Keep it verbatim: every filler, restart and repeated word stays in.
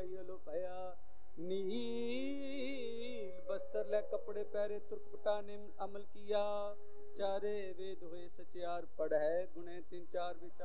कमाई लो भया नील बस्तर ले कपड़े पहरे तुर्क पटा ने अमल किया चारे वेद हुए सचियार पढ़ है गुणे तीन चार विचार